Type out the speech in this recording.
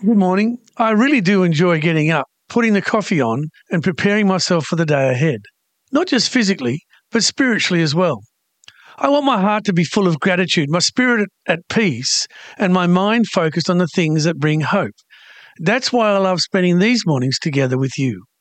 Good morning. I really do enjoy getting up, putting the coffee on, and preparing myself for the day ahead. Not just physically, but spiritually as well. I want my heart to be full of gratitude, my spirit at peace, and my mind focused on the things that bring hope. That's why I love spending these mornings together with you.